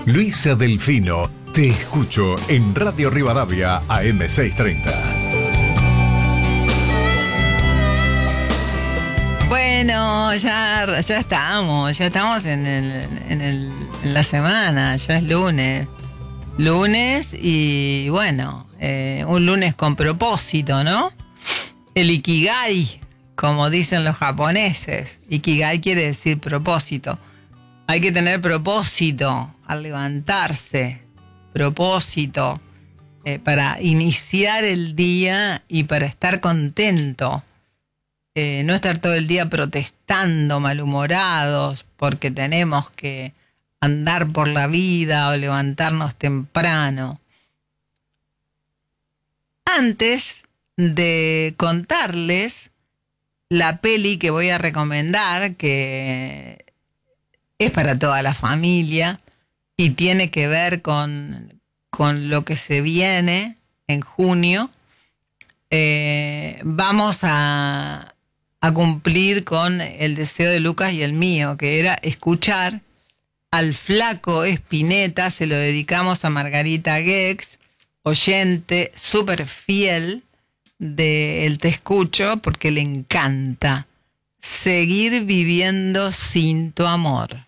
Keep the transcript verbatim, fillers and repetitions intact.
Luisa Delfino, te escucho en Radio Rivadavia A M seiscientos treinta. Bueno, ya, ya estamos, ya estamos en, el, en, el, en la semana, ya es lunes. Lunes y bueno, eh, un lunes con propósito, ¿no? El Ikigai, como dicen los japoneses. Ikigai quiere decir propósito. Hay que tener propósito al levantarse, propósito eh, para iniciar el día y para estar contento. Eh, no estar todo el día protestando, malhumorados, porque tenemos que andar por la vida o levantarnos temprano. Antes de contarles la peli que voy a recomendar, que es para toda la familia y tiene que ver con, con lo que se viene en junio, eh, vamos a, a cumplir con el deseo de Lucas y el mío, que era escuchar al Flaco Spinetta. Se lo dedicamos a Margarita Gex, oyente súper fiel de El Te Escucho, porque le encanta Seguir viviendo sin tu amor.